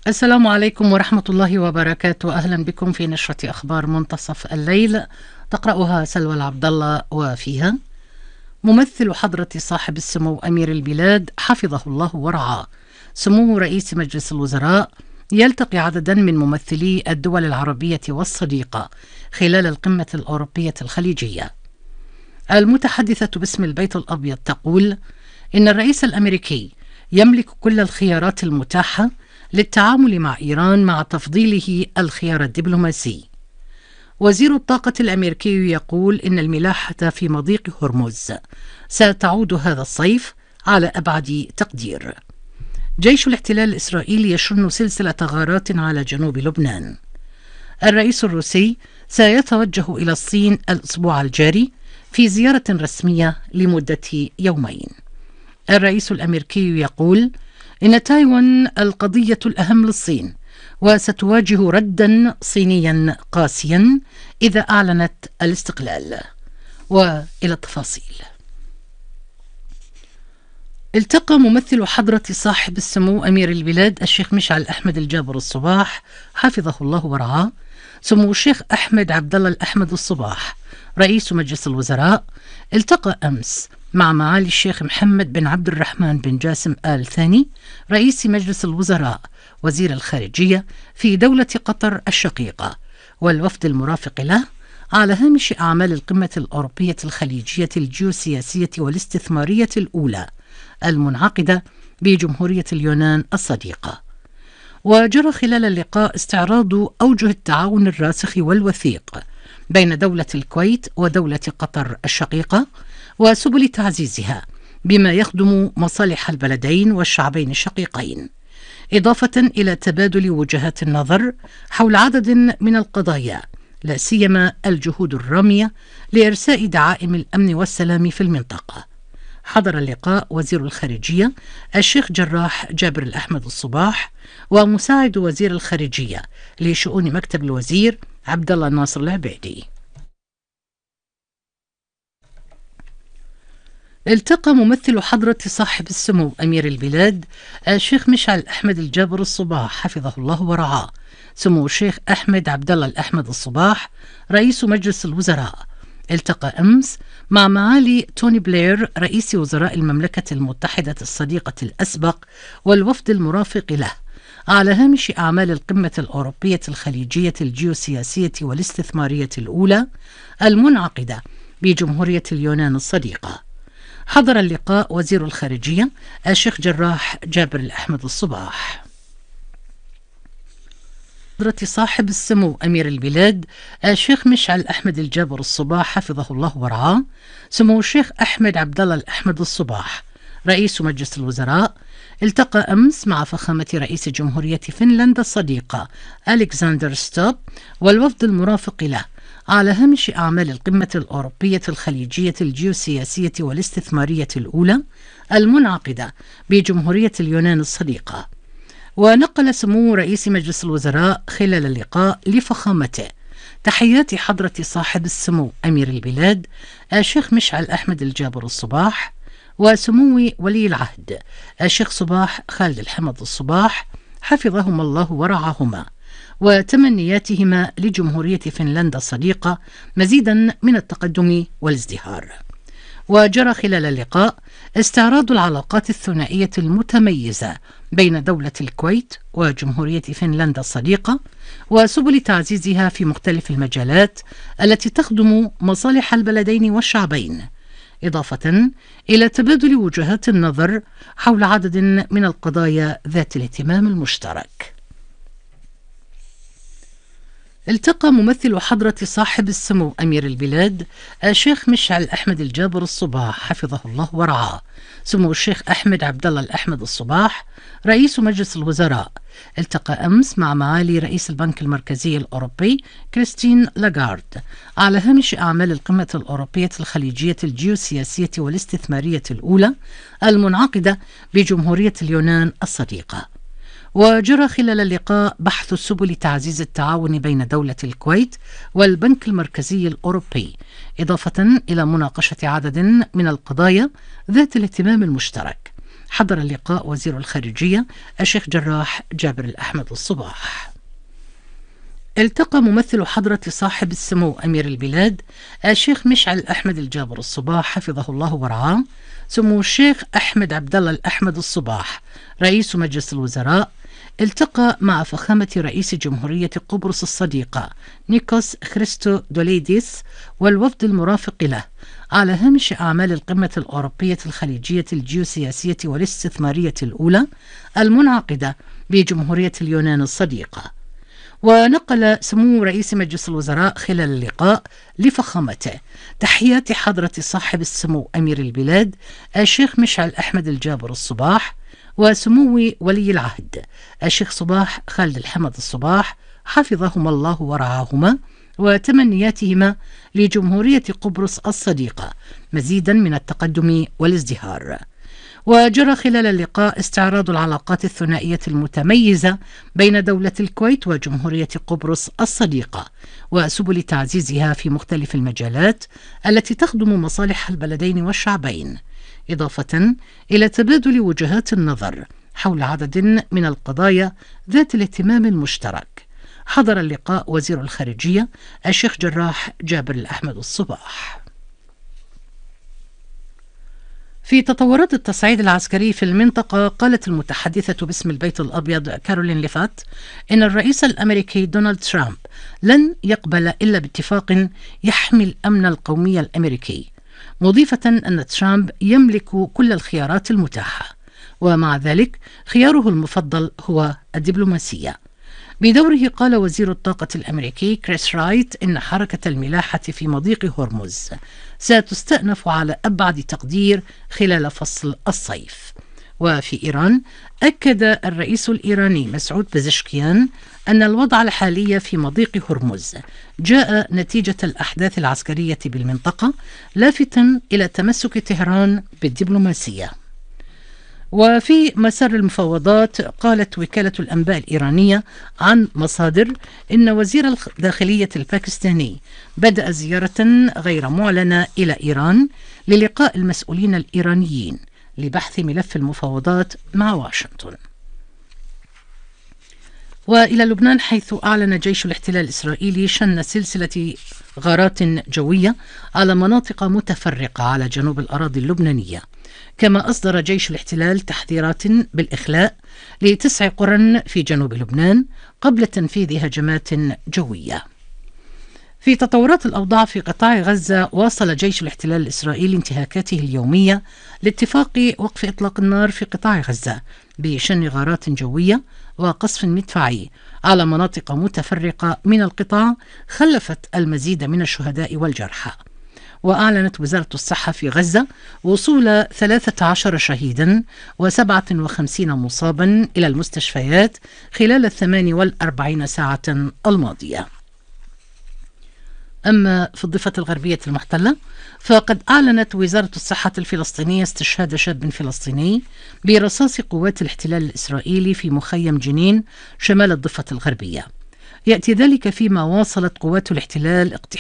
السلام عليكم ورحمة الله وبركاته. أهلا بكم في نشرة أخبار منتصف الليل، تقرأها سلوى العبد الله. وفيها: ممثل حضرة صاحب السمو أمير البلاد حفظه الله ورعاه، سمو رئيس مجلس الوزراء يلتقي عددا من ممثلي الدول العربية والصديقة خلال القمة الأوروبية الخليجية. المتحدثة باسم البيت الأبيض تقول إن الرئيس الأمريكي يملك كل الخيارات المتاحة للتعامل مع إيران مع تفضيله الخيار الدبلوماسي. وزير الطاقة الأمريكي يقول إن الملاحة في مضيق هرمز ستعود هذا الصيف على أبعد تقدير. جيش الاحتلال الإسرائيلي يشن سلسلة غارات على جنوب لبنان. الرئيس الروسي سيتوجه إلى الصين الأسبوع الجاري في زيارة رسمية لمدة يومين. الرئيس الأمريكي يقول إن تايوان القضية الأهم للصين، وستواجه ردا صينيا قاسيا إذا أعلنت الاستقلال. وإلى التفاصيل. التقى ممثل حضرة صاحب السمو أمير البلاد الشيخ مشعل أحمد الجابر الصباح حفظه الله ورعاه سمو الشيخ أحمد عبد الله الأحمد الصباح رئيس مجلس الوزراء. التقى أمس مع معالي الشيخ محمد بن عبد الرحمن بن جاسم آل ثاني رئيس مجلس الوزراء وزير الخارجية في دولة قطر الشقيقة والوفد المرافق له على هامش أعمال القمة الأوروبية الخليجية الجيوسياسية والاستثمارية الأولى المنعقدة بجمهورية اليونان الصديقة. وجرى خلال اللقاء استعراض أوجه التعاون الراسخ والوثيق بين دولة الكويت ودولة قطر الشقيقة وسبل تعزيزها بما يخدم مصالح البلدين والشعبين الشقيقين، إضافة إلى تبادل وجهات النظر حول عدد من القضايا، لا سيما الجهود الرامية لإرساء دعائم الأمن والسلام في المنطقة. حضر اللقاء وزير الخارجية الشيخ جراح جابر الأحمد الصباح ومساعد وزير الخارجية لشؤون مكتب الوزير عبد الله ناصر العبيدي. التقى ممثل حضرة صاحب السمو أمير البلاد الشيخ مشعل أحمد الجابر الصباح حفظه الله ورعاه سمو الشيخ أحمد عبد الله الأحمد الصباح رئيس مجلس الوزراء. التقى أمس مع معالي توني بلير رئيس وزراء المملكة المتحدة الصديقة الأسبق والوفد المرافق له على هامش أعمال القمة الأوروبية الخليجية الجيوسياسية والاستثمارية الأولى المنعقدة بجمهورية اليونان الصديقة. حضر اللقاء وزير الخارجية الشيخ جراح جابر الأحمد الصباح. حضرة صاحب السمو أمير البلاد الشيخ مشعل أحمد الجابر الصباح حفظه الله ورعاه سمو الشيخ أحمد عبد الله الأحمد الصباح رئيس مجلس الوزراء. التقى أمس مع فخامة رئيس جمهورية فنلندا الصديقة ألكسندر ستوب والوفد المرافق له على هامش أعمال القمة الأوروبية الخليجية الجيوسياسية والاستثمارية الأولى المنعقدة بجمهورية اليونان الصديقة. ونقل سمو رئيس مجلس الوزراء خلال اللقاء لفخامته تحيات حضرة صاحب السمو أمير البلاد الشيخ مشعل أحمد الجابر الصباح وسمو ولي العهد الشيخ صباح خالد الحمد الصباح حفظهما الله ورعاهما، وتمنياتهما لجمهورية فنلندا الصديقة مزيدا من التقدم والازدهار. وجرى خلال اللقاء استعراض العلاقات الثنائية المتميزة بين دولة الكويت وجمهورية فنلندا الصديقة وسبل تعزيزها في مختلف المجالات التي تخدم مصالح البلدين والشعبين، إضافة إلى تبادل وجهات النظر حول عدد من القضايا ذات الاهتمام المشترك. التقى ممثل حضرة صاحب السمو أمير البلاد الشيخ مشعل أحمد الجابر الصباح حفظه الله ورعاه سمو الشيخ أحمد عبد الله الأحمد الصباح رئيس مجلس الوزراء. التقى أمس مع معالي رئيس البنك المركزي الأوروبي كريستين لاغارد على هامش أعمال القمة الأوروبية الخليجية الجيوسياسية والاستثمارية الأولى المنعقدة بجمهورية اليونان الصديقة. وجرى خلال اللقاء بحث سبل تعزيز التعاون بين دولة الكويت والبنك المركزي الأوروبي، إضافة إلى مناقشة عدد من القضايا ذات الاهتمام المشترك حضر اللقاء وزير الخارجية الشيخ جراح جابر الأحمد الصباح. التقى ممثل حضرة صاحب السمو أمير البلاد الشيخ مشعل أحمد الجابر الصباح حفظه الله ورعاه سمو الشيخ أحمد عبدالله الأحمد الصباح رئيس مجلس الوزراء. التقى مع فخامة رئيس جمهورية قبرص الصديقة نيكوس خريستو دوليديس والوفد المرافق له على هامش أعمال القمة الأوروبية الخليجية الجيوسياسية والاستثمارية الأولى المنعقدة بجمهورية اليونان الصديقة. ونقل سمو رئيس مجلس الوزراء خلال اللقاء لفخامته تحيات حضرة صاحب السمو أمير البلاد الشيخ مشعل أحمد الجابر الصباح وسمو ولي العهد الشيخ صباح خالد الحمد الصباح حفظهما الله ورعاهما، وتمنياتهما لجمهورية قبرص الصديقة مزيدا من التقدم والازدهار. وجرى خلال اللقاء استعراض العلاقات الثنائية المتميزة بين دولة الكويت وجمهورية قبرص الصديقة وسبل تعزيزها في مختلف المجالات التي تخدم مصالح البلدين والشعبين، إضافة إلى تبادل وجهات النظر حول عدد من القضايا ذات الاهتمام المشترك. حضر اللقاء وزير الخارجية الشيخ جراح جابر الأحمد الصباح. في تطورات التصعيد العسكري في المنطقة، قالت المتحدثة باسم البيت الأبيض كارولين ليفات إن الرئيس الأمريكي دونالد ترامب لن يقبل إلا باتفاق يحمي الأمن القومي الأمريكي، مضيفة أن ترامب يملك كل الخيارات المتاحة، ومع ذلك خياره المفضل هو الدبلوماسية. بدوره قال وزير الطاقة الأمريكي كريس رايت إن حركة الملاحة في مضيق هرمز ستستأنف على أبعد تقدير خلال فصل الصيف. وفي إيران أكد الرئيس الإيراني مسعود بزشكيان أن الوضع الحالي في مضيق هرمز جاء نتيجة الأحداث العسكرية بالمنطقة، لافتا إلى تمسك طهران بالدبلوماسية. وفي مسار المفاوضات، قالت وكالة الأنباء الإيرانية عن مصادر إن وزير الداخلية الباكستاني بدأ زيارة غير معلنة إلى إيران للقاء المسؤولين الإيرانيين لبحث ملف المفاوضات مع واشنطن. وإلى لبنان، حيث أعلن جيش الاحتلال الإسرائيلي شن سلسلة غارات جوية على مناطق متفرقة على جنوب الأراضي اللبنانية، كما أصدر جيش الاحتلال تحذيرات بالإخلاء ل9 قرى في جنوب لبنان قبل تنفيذ هجمات جوية. في تطورات الأوضاع في قطاع غزة، واصل جيش الاحتلال الإسرائيلي انتهاكاته اليومية لاتفاق وقف إطلاق النار في قطاع غزة بشن غارات جوية وقصف مدفعي على مناطق متفرقة من القطاع، خلفت المزيد من الشهداء والجرحى. وأعلنت وزارة الصحة في غزة وصول 13 شهيدا و57 مصابا إلى المستشفيات خلال 48 ساعة الماضية. أما في الضفة الغربية المحتلة، فقد أعلنت وزارة الصحة الفلسطينية استشهاد شاب فلسطيني برصاص قوات الاحتلال الإسرائيلي في مخيم جنين شمال الضفة الغربية. يأتي ذلك فيما واصلت قوات الاحتلال